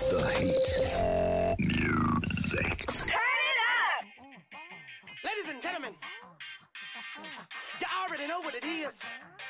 The Heat Music. Turn it up! Ladies and gentlemen, you already know what it is.